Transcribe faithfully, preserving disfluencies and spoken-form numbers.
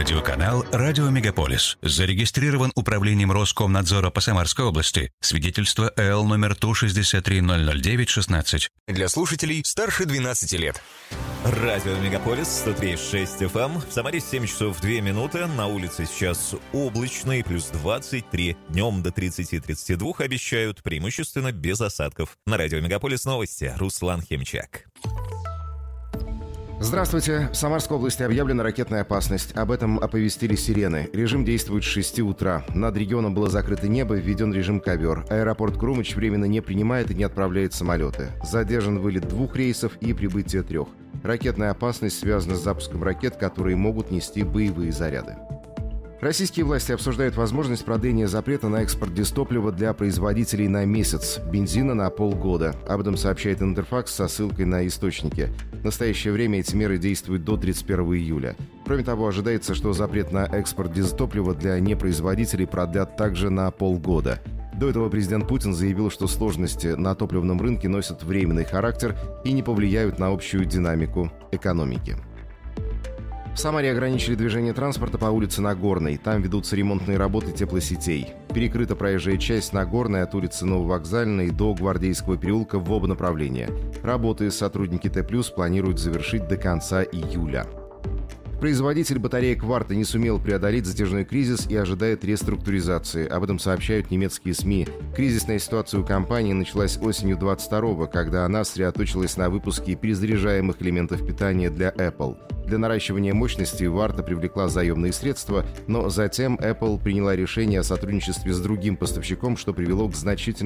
Радиоканал «Радио Мегаполис». Зарегистрирован управлением Роскомнадзора по Самарской области. Свидетельство эл номер Ту шестьдесят три ноль ноль девять шестнадцать. Для слушателей старше двенадцати лет. Радио Мегаполис, сто три и шесть эф эм. В Самаре семь часов две минуты. На улице сейчас облачно, плюс двадцать три. Днем до тридцати тридцати двух обещают, преимущественно без осадков. На Радио Мегаполис новости. Руслан Химчак. Здравствуйте. В Самарской области объявлена ракетная опасность. Об этом оповестили сирены. Режим действует с шести утра. Над регионом было закрыто небо, введен режим ковер. Аэропорт Крумыч временно не принимает и не отправляет самолеты. Задержан вылет двух рейсов и прибытие трех. Ракетная опасность связана с запуском ракет, которые могут нести боевые заряды. Российские власти обсуждают возможность продления запрета на экспорт дистоплива для производителей на месяц, бензина на полгода. Об этом сообщает Интерфакс со ссылкой на источники. В настоящее время эти меры действуют до тридцать первого июля. Кроме того, ожидается, что запрет на экспорт дистоплива для непроизводителей продлят также на полгода. До этого президент Путин заявил, что сложности на топливном рынке носят временный характер и не повлияют на общую динамику экономики. В Самаре ограничили движение транспорта по улице Нагорной. Там ведутся ремонтные работы теплосетей. Перекрыта проезжая часть Нагорной от улицы Нововокзальной до Гвардейского переулка в оба направления. Работы сотрудники Т плюс планируют завершить до конца июля. Производитель батареек «Варта» не сумел преодолеть затяжной кризис и ожидает реструктуризации. Об этом сообщают немецкие СМИ. Кризисная ситуация у компании началась осенью двадцать второго, когда она сосредоточилась на выпуске перезаряжаемых элементов питания для Apple. Для наращивания мощности «Варта» привлекла заемные средства, но затем Apple приняла решение о сотрудничестве с другим поставщиком, что привело к значительному